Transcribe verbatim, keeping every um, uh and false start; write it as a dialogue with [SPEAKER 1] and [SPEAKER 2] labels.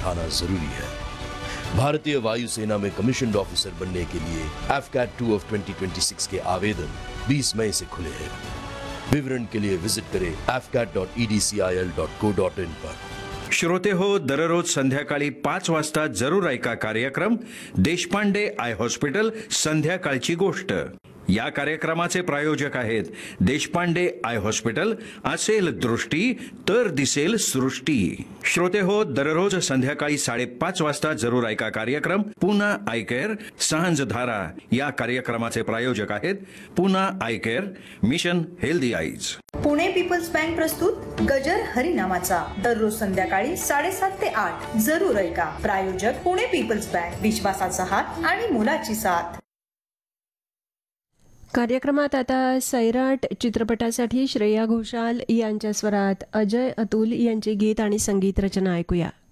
[SPEAKER 1] उठाना जरूरी है। भारतीय वायुसेना में कमीशन्ड ऑफिसर बनने के लिए AFCAT two of twenty twenty six के आवेदन बीस मई से खुले हैं। विवरण के लिए विजिट करें F cat dot E D C I L dot co dot in पर।
[SPEAKER 2] श्रोते हो, दररोज संध्याकाळी पाच वाजता जरूर ऐका कार्यक्रम देशपांडे आय हॉस्पिटल संध्याकाळची गोष्ट। या कार्यक्रमाचे प्रायोजक आहेत देशपांडे आय हॉस्पिटल। असेल दृष्टी तर दिसेल सृष्टी। श्रोते हो, दररोज संध्याकाळी साडेपाच वाजता जरूर ऐका कार्यक्रम पुना आय केअर सांझ धारा। या कार्यक्रमाचे प्रायोजक आहेत Poona I care, mission healthy eyes.
[SPEAKER 3] Pune people's bank प्रस्तुत गजर हरिनामाचा दररोज संध्याकाळी साडेसात ते आठ जरूर ऐका। प्रायोजक पुणे पीपल्स बँक, विश्वासाचा हात आणि मुलाची साथ।
[SPEAKER 4] कार्यक्रमात आता सैराट चित्रपटासाठी श्रेया घोषाल यांच्या स्वरात अजय अतुल यांची गीत आणि संगीत रचना ऐकूया।